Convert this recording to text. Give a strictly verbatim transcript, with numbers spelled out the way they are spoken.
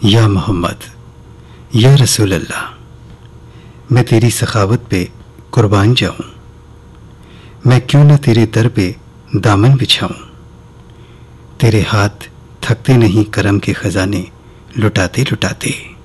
या मोहम्मद, या रसूल अल्लाह, मैं तेरी सखावत पे कुर्बान जाऊं। मैं क्यों न तेरे दर पे दामन बिछाऊं। तेरे हाथ थकते नहीं करम के खजाने लुटाते लुटाते।